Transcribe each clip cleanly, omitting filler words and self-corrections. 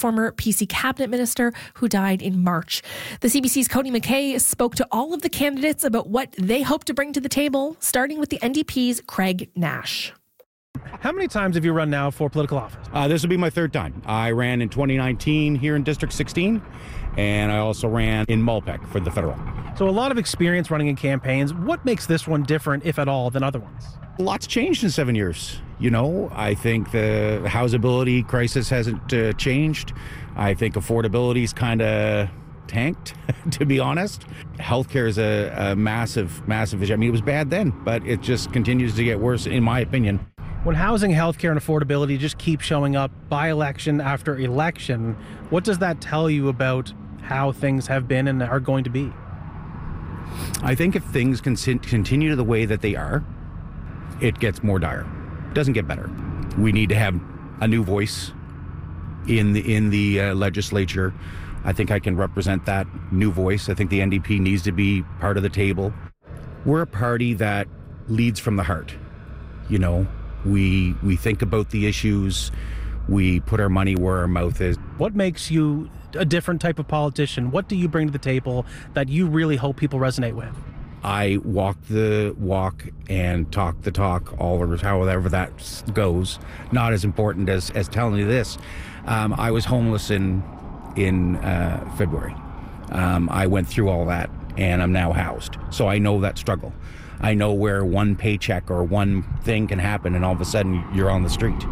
former PC cabinet minister who died in March. The CBC's Cody McKay spoke to all of the candidates about what they hope to bring to the table, starting with the NDP's Craig Nash. How many times have you run now for political office? This will be my third time. I ran in 2019 here in District 16, and I also ran in Malpeque for the federal. So a lot of experience running in campaigns. What makes this one different, if at all, than other ones? Lots changed in 7 years. I think the housability crisis hasn't changed. I think affordability's kind of tanked, to be honest. Healthcare is a massive issue. I mean, it was bad then, but it just continues to get worse, in my opinion. When housing, healthcare, and affordability just keep showing up by election after election, what does that tell you about how things have been and are going to be? I think if things continue the way that they are, it gets more dire. It doesn't get better. We need to have a new voice in the legislature. I think I can represent that new voice. I think the NDP needs to be part of the table. We're a party that leads from the heart. We think about the issues. We put our money where our mouth is. What makes you a different type of politician? What do you bring to the table that you really hope people resonate with? I walk the walk and talk the talk, however that goes. Not as important as telling you this. I was homeless in February. I went through all that, and I'm now housed. So I know that struggle. I know where one paycheck or one thing can happen, and all of a sudden you're on the street.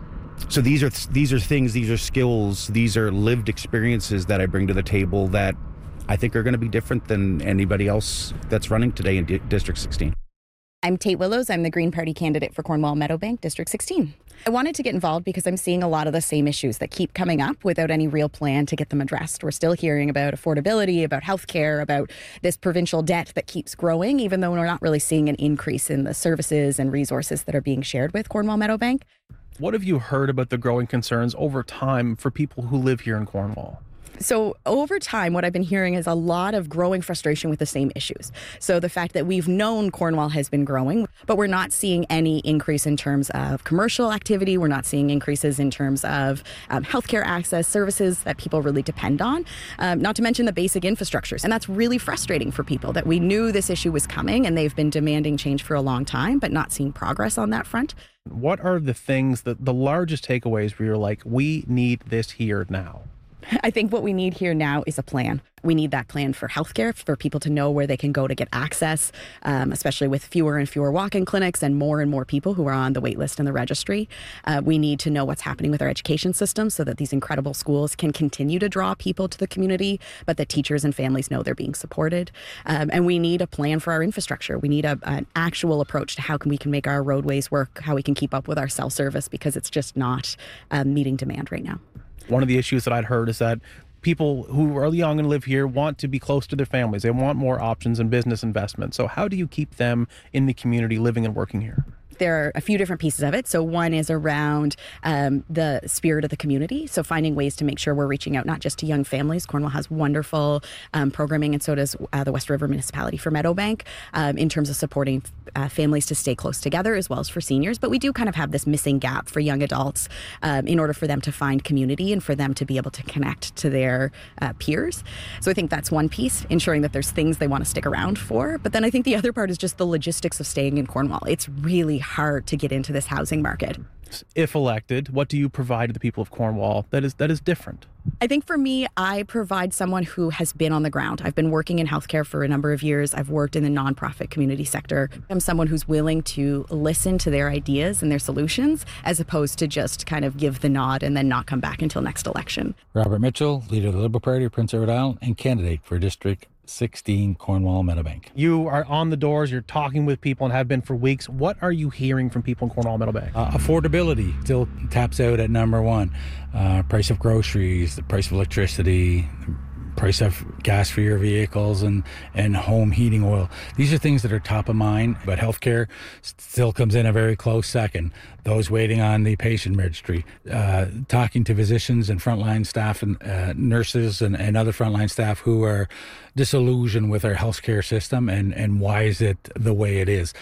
So these are things, these are skills, these are lived experiences that I bring to the table that I think are going to be different than anybody else that's running today in District 16. I'm Tate Willows. I'm the Green Party candidate for Cornwall Meadowbank, District 16. I wanted to get involved because I'm seeing a lot of the same issues that keep coming up without any real plan to get them addressed. We're still hearing about affordability, about healthcare, about this provincial debt that keeps growing, even though we're not really seeing an increase in the services and resources that are being shared with Cornwall Meadowbank. What have you heard about the growing concerns over time for people who live here in Cornwall? So over time, what I've been hearing is a lot of growing frustration with the same issues. So the fact that we've known Cornwall has been growing, but we're not seeing any increase in terms of commercial activity. We're not seeing increases in terms of healthcare access, services that people really depend on, not to mention the basic infrastructures. And that's really frustrating for people that we knew this issue was coming and they've been demanding change for a long time, but not seeing progress on that front. What are the things that the largest takeaways where you're like, we need this here now? I think what we need here now is a plan. We need that plan for healthcare, for people to know where they can go to get access, especially with fewer and fewer walk-in clinics and more people who are on the wait list in the registry. We need to know what's happening with our education system so that these incredible schools can continue to draw people to the community, but that teachers and families know they're being supported. And we need a plan for our infrastructure. We need an actual approach to how we can make our roadways work, how we can keep up with our cell service, because it's just not meeting demand right now. One of the issues that I'd heard is that people who are young and live here want to be close to their families. They want more options and business investment. So how do you keep them in the community living and working here? There are a few different pieces of it. So one is around the spirit of the community. So finding ways to make sure we're reaching out not just to young families. Cornwall has wonderful programming, and so does the West River Municipality for Meadowbank in terms of supporting families to stay close together, as well as for seniors. But we do kind of have this missing gap for young adults in order for them to find community and for them to be able to connect to their peers. So I think that's one piece, ensuring that there's things they want to stick around for. But then I think the other part is just the logistics of staying in Cornwall. It's really hard to get into this housing market. If elected, what do you provide to the people of Cornwall that is different? I think for me, I provide someone who has been on the ground. I've been working in healthcare for a number of years. I've worked in the nonprofit community sector. I'm someone who's willing to listen to their ideas and their solutions, as opposed to just kind of give the nod and then not come back until next election. Robert Mitchell, leader of the Liberal Party of Prince Edward Island and candidate for District 16 Cornwall Meadowbank. You are on the doors, you're talking with people and have been for weeks. What are you hearing from people in Cornwall Meadowbank? Affordability still taps out at number one. Price of groceries, the price of electricity, price of gas for your vehicles and home heating oil. These are things that are top of mind, but healthcare still comes in a very close second. Those waiting on the patient registry, talking to physicians and frontline staff and nurses and other frontline staff who are disillusioned with our healthcare system and why is it the way it is.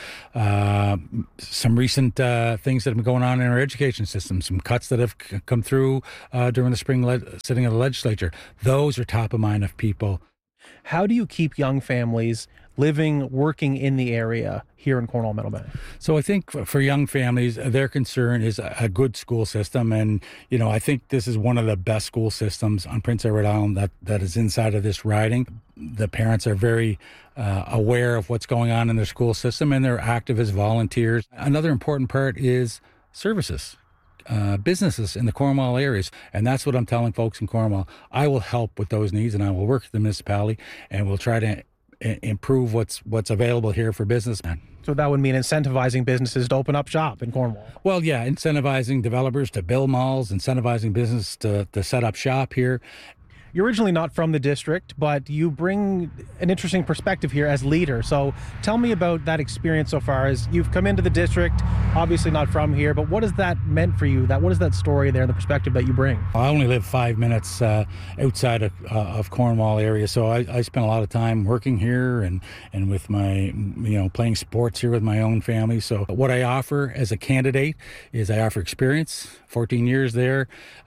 Some recent things that have been going on in our education system, some cuts that have come through during the spring sitting of the legislature. Those are top of mind of people. How do you keep young families living, working in the area here in Cornwall Meadowbank? So I think for young families, their concern is a good school system. And, I think this is one of the best school systems on Prince Edward Island that is inside of this riding. The parents are very aware of what's going on in their school system, and they're active as volunteers. Another important part is services. Businesses in the Cornwall areas. And that's what I'm telling folks in Cornwall. I will help with those needs, and I will work with the municipality, and we'll try to improve what's available here for businessmen. So that would mean incentivizing businesses to open up shop in Cornwall. Well, yeah, incentivizing developers to build malls, incentivizing business to set up shop here. You're originally not from the district, but you bring an interesting perspective here as leader. So tell me about that experience so far as you've come into the district, obviously not from here, but what has that meant for you? What is that story there, the perspective that you bring? I only live 5 minutes outside of Cornwall area, so I spend a lot of time working here and with my, playing sports here with my own family. So what I offer as a candidate is I offer experience, 14 years there.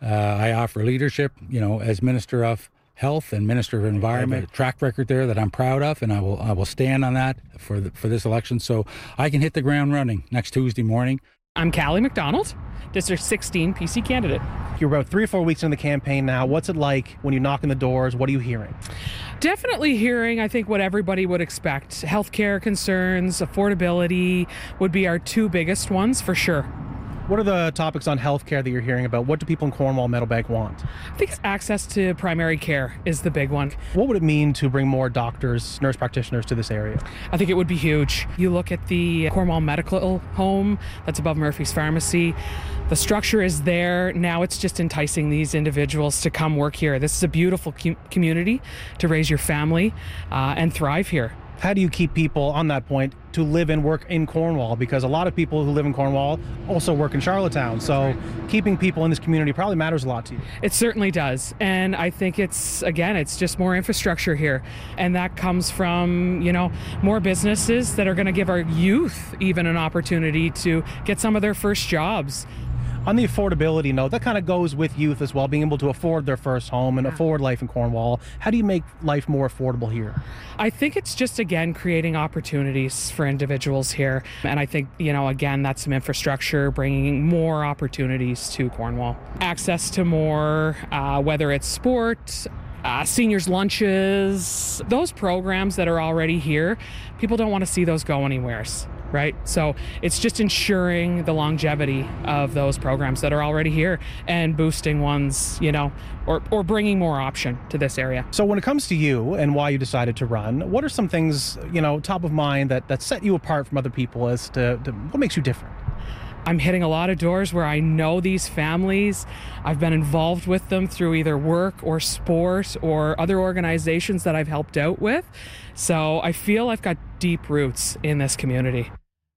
I offer leadership, as Minister of Health and Minister of Environment, track record there that I'm proud of, and I will stand on that for this election, so I can hit the ground running next Tuesday morning. I'm Callie McDonald, District 16 PC candidate. You're about 3 or 4 weeks into the campaign now. What's it like when you knock on the doors? What are you hearing? Definitely hearing, I think, what everybody would expect. Healthcare concerns, affordability would be our 2 biggest ones for sure. What are the topics on healthcare that you're hearing about? What do people in Cornwall Meadowbank want? I think access to primary care is the big one. What would it mean to bring more doctors, nurse practitioners to this area? I think it would be huge. You look at the Cornwall Medical Home that's above Murphy's Pharmacy. The structure is there. Now it's just enticing these individuals to come work here. This is a beautiful community to raise your family and thrive here. How do you keep people on that point to live and work in Cornwall? Because a lot of people who live in Cornwall also work in Charlottetown. So keeping people in this community probably matters a lot to you. It certainly does. And I think it's just more infrastructure here. And that comes from, more businesses that are going to give our youth even an opportunity to get some of their first jobs. On the affordability note, that kind of goes with youth as well, being able to afford their first home and afford life in Cornwall. How do you make life more affordable here? I think it's just, again, creating opportunities for individuals here. And I think, again, that's some infrastructure, bringing more opportunities to Cornwall. Access to more, whether it's sport, seniors' lunches, those programs that are already here, people don't want to see those go anywhere. Right? So it's just ensuring the longevity of those programs that are already here and boosting ones, or bringing more option to this area. So when it comes to you and why you decided to run, what are some things, top of mind that set you apart from other people as to what makes you different? I'm hitting a lot of doors where I know these families. I've been involved with them through either work or sport or other organizations that I've helped out with. So I feel I've got deep roots in this community.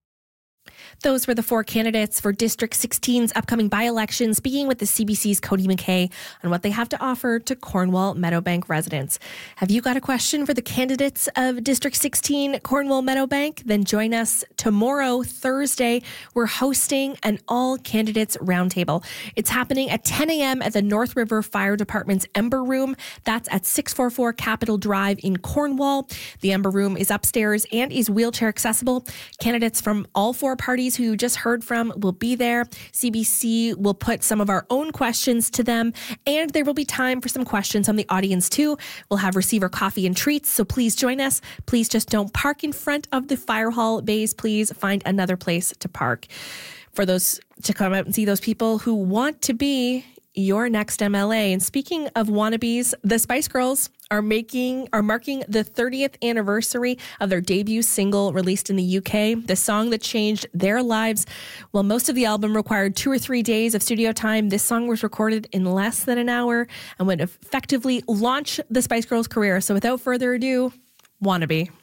Those were the 4 candidates for District 16's upcoming by-election, speaking with the CBC's Cody McKay on what they have to offer to Cornwall Meadowbank residents. Have you got a question for the candidates of District 16 Cornwall Meadowbank? Then join us tomorrow, Thursday. We're hosting an all-candidates roundtable. It's happening at 10 a.m. at the North River Fire Department's Ember Room. That's at 644 Capitol Drive in Cornwall. The Ember Room is upstairs and is wheelchair accessible. Candidates from all 4 parties who you just heard from will be there. CBC will put some of our own questions to them, and there will be time for some questions from the audience too. We'll have receiver coffee and treats, so please join us. Please just don't park in front of the fire hall bays. Please find another place to park. For those to come out and see those people who want to be your next MLA. And speaking of wannabes, the Spice Girls are marking the 30th anniversary of their debut single released in the UK, the song that changed their lives. While most of the album required 2 or 3 days of studio time, this song was recorded in less than an hour and would effectively launch the Spice Girls' career. So without further ado, Wannabe.